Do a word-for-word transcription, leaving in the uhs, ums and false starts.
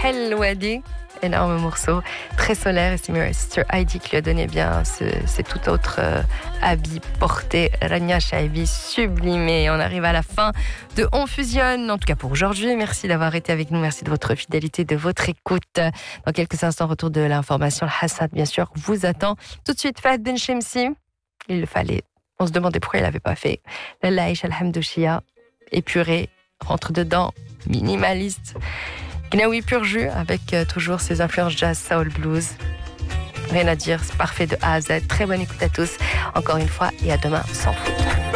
Helwadi. Énorme morceau, très solaire, et c'est Sister Heidi qui lui a donné bien ce, ce tout autre euh, habit porté, Rania Shaibi, sublimé. On arrive à la fin de On Fusionne, en tout cas pour aujourd'hui. Merci d'avoir été avec nous, merci de votre fidélité, de votre écoute. Dans quelques instants, retour de l'information. Le Hassad, bien sûr, vous attend. Tout de suite, Fahd Ben Shemsi, il le fallait. On se demandait pourquoi il l'avait pas fait. La Laïch Alhamdouchia, épuré, rentre dedans, minimaliste. Gnaoui pur jus avec euh, toujours ses influences jazz, soul, blues. Rien à dire, c'est parfait de A à Z. Très bonne écoute à tous. Encore une fois et à demain sans faute.